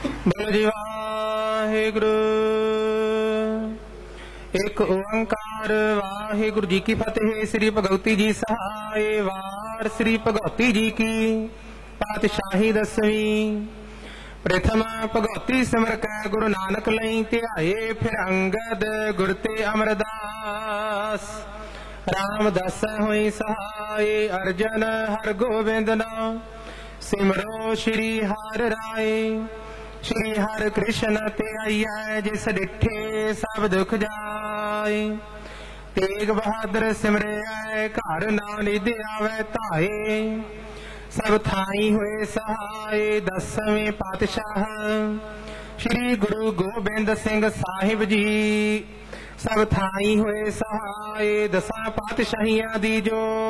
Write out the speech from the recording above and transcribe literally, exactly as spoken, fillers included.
बोलो जी वाहिगुरु। एक ओंकार वाहिगुरु जी की फतेह। श्री भगवती जी सहाय। वार श्री भगवती जी की पातशाही दसवीं। प्रथम भगवती सिमर कै गुरु नानक लई ध्याए। फिर अंगद गुर ते अमरदास। रामदास होई सहाय। अर्जन हर गोबिंद नाम सिमरो श्री हर राय। श्री हर कृष्ण ते आइयै जिस डिठे सब दुख जाए। तेग बहादुर सिमरियै घर नानिध आवे धाए। सब थाई हुए सहाय। दसवें पातशाह श्री गुरु गोबिंद सिंह साहिब जी सब थाई हुए सहाय। दसां पातशाहियां दी जो